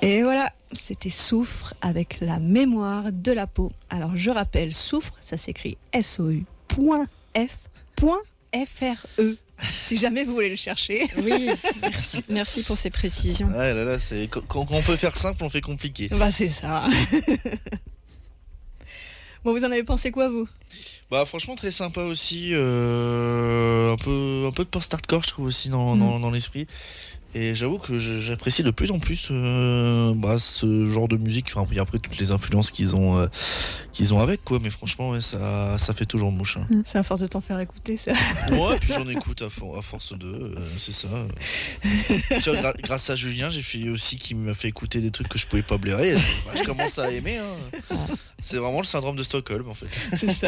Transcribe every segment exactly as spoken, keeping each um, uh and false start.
Et voilà, c'était Soufre avec la mémoire de la peau. Alors je rappelle, Soufre, ça s'écrit S O U point F point F R E. Si jamais vous voulez le chercher. Oui, merci, merci pour ces précisions. Ouais, là, là, c'est... Quand, quand on peut faire simple, on fait compliqué. Bah c'est ça. Bon, vous en avez pensé quoi, vous ? Bah franchement très sympa aussi, euh, un peu un peu de post-hardcore je trouve aussi dans, Mm. dans, dans l'esprit. Et j'avoue que je- j'apprécie de plus en plus euh, bah, ce genre de musique. Enfin, après, après toutes les influences qu'ils ont euh, qu'ils ont avec quoi. Mais franchement ouais, ça ça fait toujours mouche. Hein. C'est à force de t'en faire écouter, ça. Ouais, puis j'en écoute à, for- à force de, euh, c'est ça. Tu vois, gra- grâce à Julien, j'ai fait aussi qui m'a fait écouter des trucs que je pouvais pas blairer. Et, bah, je commence à aimer. Hein. C'est vraiment le syndrome de Stockholm en fait. C'est ça.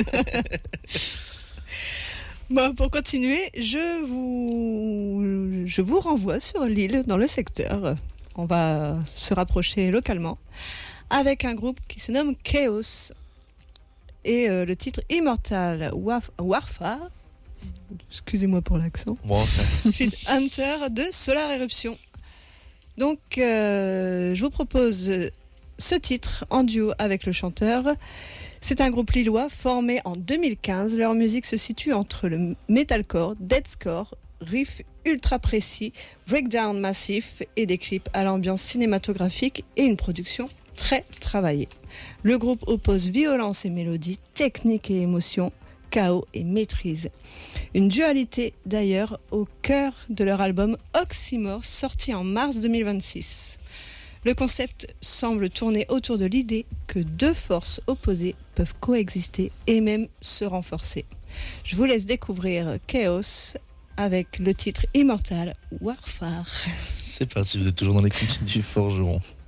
Bon, pour continuer, je vous, je vous renvoie sur l'île, dans le secteur. On va se rapprocher localement avec un groupe qui se nomme Chaos. Et euh, le titre Immortal Warf- Warfare, excusez-moi pour l'accent, Bon, enfin, feat. Hunter de Solar Eruption. Donc, euh, je vous propose ce titre en duo avec le chanteur. C'est un groupe lillois formé en deux mille quinze. Leur musique se situe entre le metalcore, deathcore, riff ultra précis, breakdown massif et des clips à l'ambiance cinématographique et une production très travaillée. Le groupe oppose violence et mélodie, technique et émotion, chaos et maîtrise. Une dualité d'ailleurs au cœur de leur album Oxymore sorti en mars deux mille vingt-six. Le concept semble tourner autour de l'idée que deux forces opposées peuvent coexister et même se renforcer. Je vous laisse découvrir Chaos avec le titre Immortal Warfare. c'est parti, vous êtes toujours dans les continues du forgeron.